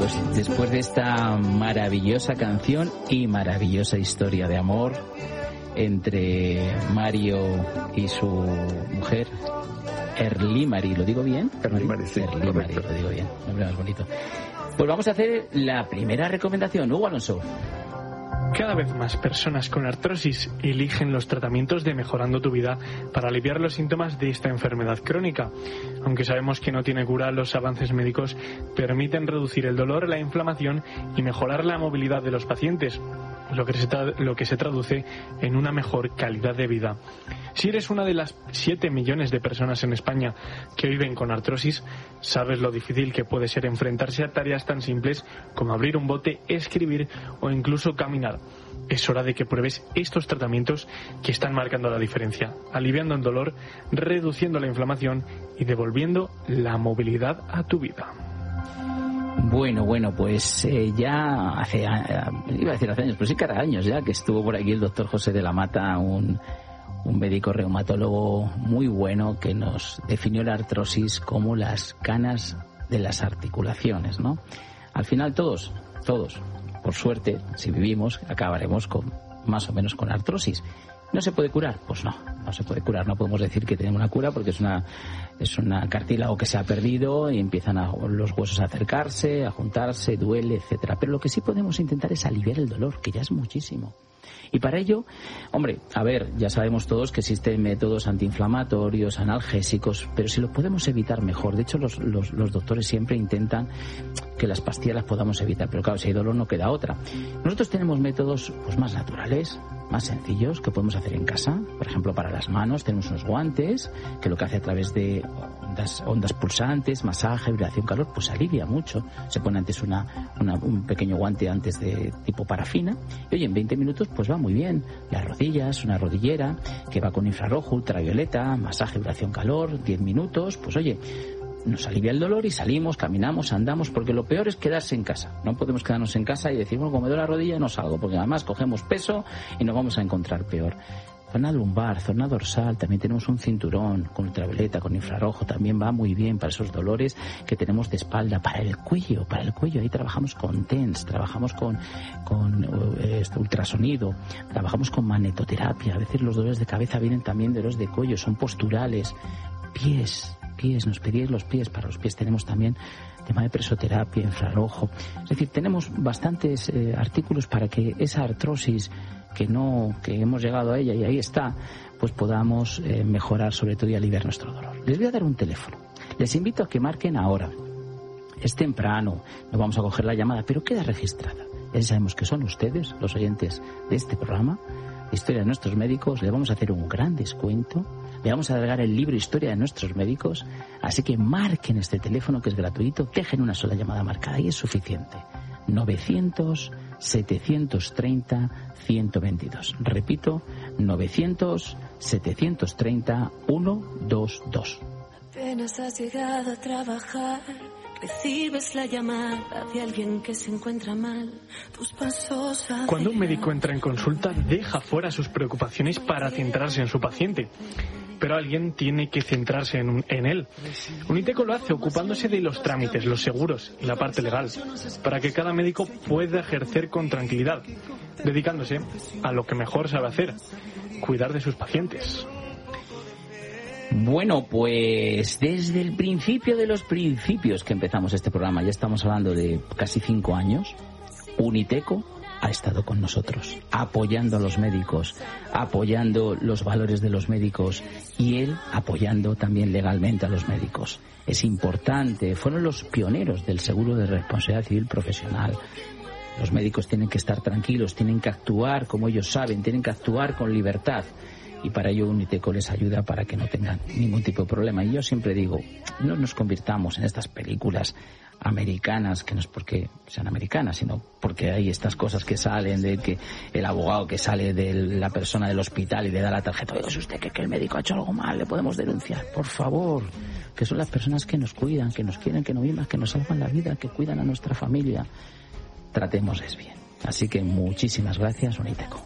Pues después de esta maravillosa canción y maravillosa historia de amor entre Mario y su mujer, Erlimari, ¿lo digo bien? Erlimari, sí, Erlimari, lo digo bien, nombre más bonito. Pues vamos a hacer la primera recomendación. Hugo Alonso. Cada vez más personas con artrosis eligen los tratamientos de Mejorando tu Vida para aliviar los síntomas de esta enfermedad crónica. Aunque sabemos que no tiene cura, los avances médicos permiten reducir el dolor, la inflamación y mejorar la movilidad de los pacientes, lo que se traduce en una mejor calidad de vida. Si eres una de las 7 millones de personas en España que viven con artrosis, sabes lo difícil que puede ser enfrentarse a tareas tan simples como abrir un bote, escribir o incluso caminar. Es hora de que pruebes estos tratamientos que están marcando la diferencia, aliviando el dolor, reduciendo la inflamación y devolviendo la movilidad a tu vida. Bueno, pues ya hace, iba a decir hace años, pero sí que hará años ya que estuvo por aquí el doctor José de la Mata, un médico reumatólogo muy bueno que nos definió la artrosis como las canas de las articulaciones, ¿no? Al final todos, por suerte, si vivimos, acabaremos con más o menos con artrosis. ¿No se puede curar? Pues no se puede curar. No podemos decir que tenemos una cura porque es una cartílago que se ha perdido y empiezan los huesos a acercarse, a juntarse, duele, etcétera. Pero lo que sí podemos intentar es aliviar el dolor, que ya es muchísimo. Y para ello, hombre, a ver, ya sabemos todos que existen métodos antiinflamatorios, analgésicos, pero si los podemos evitar mejor. De hecho, los doctores siempre intentan que las pastillas las podamos evitar, pero claro, si hay dolor no queda otra. Nosotros tenemos métodos pues más naturales, más sencillos, que podemos hacer en casa. Por ejemplo, para las manos tenemos unos guantes que lo que hace a través de ondas pulsantes, masaje, vibración, calor, pues alivia mucho. Se pone antes un pequeño guante antes de tipo parafina y oye, en 20 minutos pues va muy bien. Las rodillas, una rodillera que va con infrarrojo, ultravioleta, masaje, vibración, calor, 10 minutos, pues oye, nos alivia el dolor y salimos, caminamos, andamos, porque lo peor es quedarse en casa. No podemos quedarnos en casa y decir, bueno, como me duele la rodilla no salgo, porque además cogemos peso y nos vamos a encontrar peor. Zona lumbar, zona dorsal, también tenemos un cinturón con ultravioleta, con infrarrojo, también va muy bien para esos dolores que tenemos de espalda. Para el cuello, ahí trabajamos con TENS, trabajamos con ultrasonido, trabajamos con magnetoterapia. A veces los dolores de cabeza vienen también de los de cuello, son posturales. Pies, nos pedíais los pies, para los pies tenemos también tema de presoterapia, infrarrojo. Es decir, tenemos bastantes artículos para que esa artrosis que hemos llegado a ella y ahí está, pues podamos mejorar sobre todo y aliviar nuestro dolor. Les voy a dar un teléfono. Les invito a que marquen ahora. Es temprano, no vamos a coger la llamada, pero queda registrada. Ya sabemos que son ustedes, los oyentes de este programa, Historia de Nuestros Médicos. Le vamos a hacer un gran descuento. Le vamos a alargar el libro Historia de Nuestros Médicos. Así que marquen este teléfono que es gratuito. Dejen una sola llamada marcada y es suficiente. 900-730-122. Repito, 900-730-122. Apenas has llegado a trabajar, recibes la llamada de alguien que se encuentra mal. Tus pasos. Cuando un médico entra en consulta, deja fuera sus preocupaciones para centrarse en su paciente. Pero alguien tiene que centrarse en él. Uniteco lo hace ocupándose de los trámites, los seguros y la parte legal, para que cada médico pueda ejercer con tranquilidad, dedicándose a lo que mejor sabe hacer, cuidar de sus pacientes. Bueno, pues desde el principio de los principios que empezamos este programa, ya estamos hablando de casi 5 años, Uniteco ha estado con nosotros, apoyando a los médicos, apoyando los valores de los médicos y él apoyando también legalmente a los médicos. Es importante, fueron los pioneros del seguro de responsabilidad civil profesional. Los médicos tienen que estar tranquilos, tienen que actuar como ellos saben, tienen que actuar con libertad. Y para ello Uniteco les ayuda para que no tengan ningún tipo de problema. Y yo siempre digo, no nos convirtamos en estas películas americanas, que no es porque sean americanas, sino porque hay estas cosas que salen de que el abogado que sale de la persona del hospital y le da la tarjeta, oiga, ¿es usted que el médico ha hecho algo mal? ¿Le podemos denunciar? Por favor, que son las personas que nos cuidan, que nos quieren, que nos miman, que nos salvan la vida, que cuidan a nuestra familia. Tratémosles bien. Así que muchísimas gracias, Uniteco.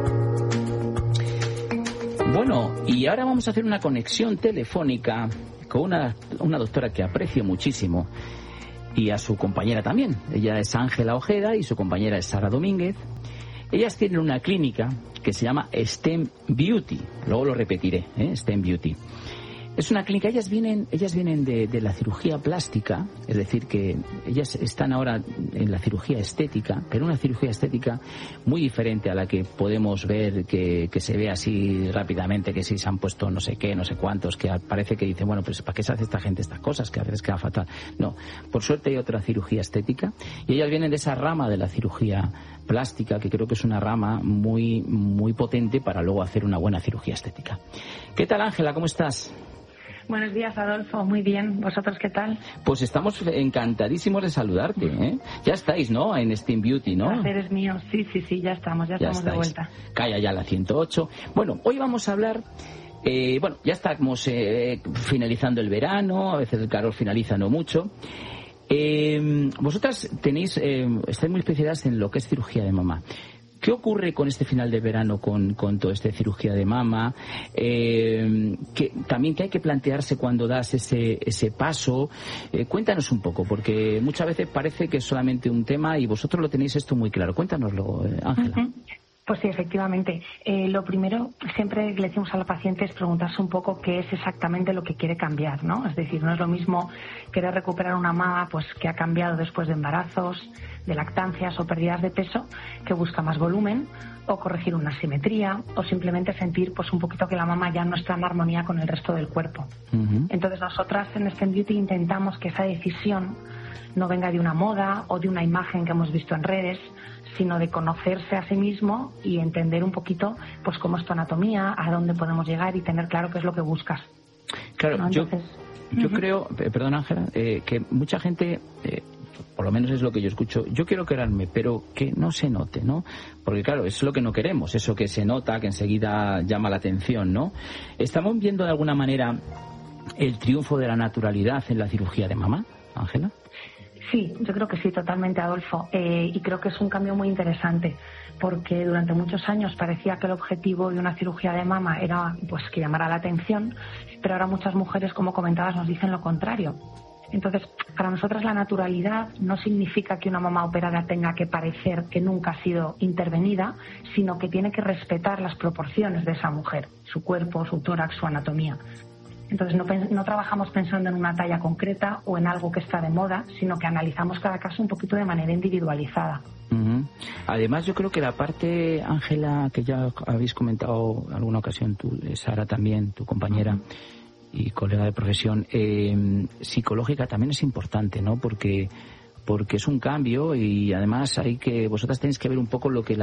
Bueno, y ahora vamos a hacer una conexión telefónica con una doctora que aprecio muchísimo y a su compañera también. Ella es Ángela Ojeda y su compañera es Sara Domínguez. Ellas tienen una clínica que se llama STEM Beauty, luego lo repetiré, STEM Beauty. Es una clínica, ellas vienen de la cirugía plástica, es decir, que ellas están ahora en la cirugía estética, pero una cirugía estética muy diferente a la que podemos ver, que se ve así rápidamente, que si se han puesto no sé qué, no sé cuántos, que parece que dicen, bueno, pues ¿para qué se hace esta gente estas cosas? Que a veces queda fatal. No, por suerte hay otra cirugía estética y ellas vienen de esa rama de la cirugía plástica, que creo que es una rama muy, muy potente para luego hacer una buena cirugía estética. ¿Qué tal, Ángela? ¿Cómo estás? Buenos días, Adolfo. Muy bien. ¿Vosotros qué tal? Pues estamos encantadísimos de saludarte, ¿eh? Ya estáis, ¿no? En Steam Beauty, ¿no? El placer es mío. Sí, ya estamos de vuelta. Calla ya la 108. Bueno, hoy vamos a hablar... ya estamos finalizando el verano, a veces el calor finaliza no mucho. Vosotras estáis muy especializadas en lo que es cirugía de mama. ¿Qué ocurre con este final de verano con toda esta cirugía de mama? Que hay que plantearse cuando das ese paso. Cuéntanos un poco, porque muchas veces parece que es solamente un tema y vosotros lo tenéis esto muy claro. Cuéntanoslo, Ángela. Uh-huh. Pues sí, efectivamente. Lo primero, siempre le decimos a la paciente es preguntarse un poco qué es exactamente lo que quiere cambiar, ¿no? Es decir, no es lo mismo querer recuperar una mama pues que ha cambiado después de embarazos, de lactancias o pérdidas de peso, que busca más volumen, o corregir una asimetría, o simplemente sentir pues un poquito que la mama ya no está en armonía con el resto del cuerpo. Uh-huh. Entonces nosotras en STEM Beauty intentamos que esa decisión no venga de una moda o de una imagen que hemos visto en redes, sino de conocerse a sí mismo y entender un poquito pues cómo es tu anatomía, a dónde podemos llegar y tener claro qué es lo que buscas. Claro, ¿no? Entonces, yo creo, perdón Ángela, que mucha gente, por lo menos es lo que yo escucho, yo quiero quererme, pero que no se note, ¿no? Porque claro, es lo que no queremos, eso que se nota, que enseguida llama la atención, ¿no? ¿Estamos viendo de alguna manera el triunfo de la naturalidad en la cirugía de mama, Ángela? Sí, yo creo que sí, totalmente, Adolfo. Y creo que es un cambio muy interesante, porque durante muchos años parecía que el objetivo de una cirugía de mama era pues que llamara la atención, pero ahora muchas mujeres, como comentabas, nos dicen lo contrario. Entonces, para nosotras la naturalidad no significa que una mama operada tenga que parecer que nunca ha sido intervenida, sino que tiene que respetar las proporciones de esa mujer, su cuerpo, su tórax, su anatomía. Entonces no trabajamos pensando en una talla concreta o en algo que está de moda, sino que analizamos cada caso un poquito de manera individualizada. Uh-huh. Además, yo creo que la parte, Ángela, que ya habéis comentado en alguna ocasión tú, Sara también, tu compañera y colega de profesión, psicológica también es importante, ¿no? Porque es un cambio y además vosotras tenéis que ver un poco lo que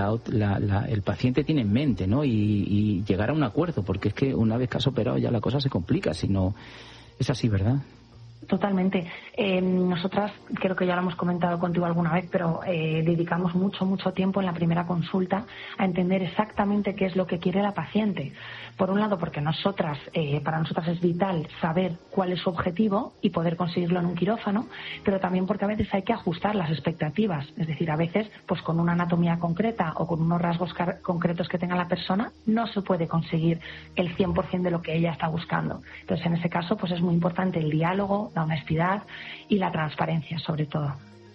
el paciente tiene en mente, ¿no? Y llegar a un acuerdo, porque es que una vez que has operado ya la cosa se complica, si no es así, ¿verdad? Totalmente. Nosotras, creo que ya lo hemos comentado contigo alguna vez, pero dedicamos mucho tiempo en la primera consulta a entender exactamente qué es lo que quiere la paciente. Por un lado, porque para nosotras es vital saber cuál es su objetivo y poder conseguirlo en un quirófano, pero también porque a veces hay que ajustar las expectativas. Es decir, a veces, pues con una anatomía concreta o con unos rasgos concretos que tenga la persona, no se puede conseguir el 100% de lo que ella está buscando. Entonces, en ese caso, pues es muy importante el diálogo, la honestidad y la transparencia, sobre todo.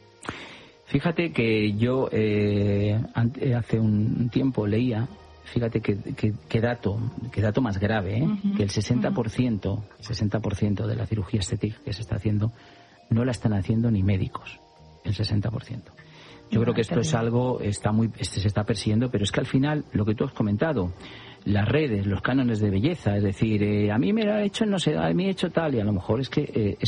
Fíjate que yo hace un tiempo leía, fíjate qué dato más grave, que el 60% de la cirugía estética que se está haciendo no la están haciendo ni médicos, el 60%. Yo creo que esto es algo se está persiguiendo, pero es que al final lo que tú has comentado, las redes, los cánones de belleza, es decir, a mí me lo ha hecho no sé, a mí me ha hecho tal, y a lo mejor es que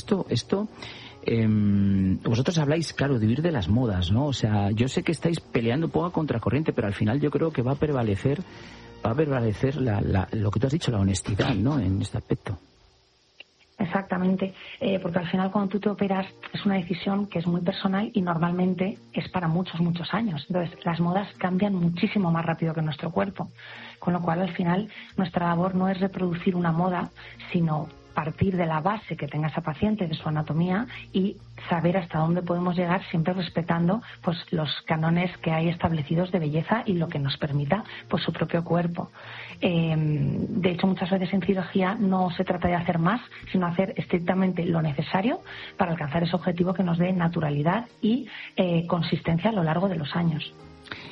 vosotros habláis, claro, de huir de las modas, ¿no? O sea, yo sé que estáis peleando un poco a contracorriente, pero al final yo creo que va a prevalecer lo que tú has dicho, la honestidad, ¿no? En este aspecto. Exactamente, porque al final cuando tú te operas es una decisión que es muy personal y normalmente es para muchos años. Entonces las modas cambian muchísimo más rápido que nuestro cuerpo, con lo cual al final nuestra labor no es reproducir una moda, sino partir de la base que tenga esa paciente, de su anatomía, y saber hasta dónde podemos llegar, siempre respetando pues los cánones que hay establecidos de belleza y lo que nos permita pues su propio cuerpo. De hecho, muchas veces en cirugía no se trata de hacer más, sino hacer estrictamente lo necesario para alcanzar ese objetivo que nos dé naturalidad y consistencia a lo largo de los años.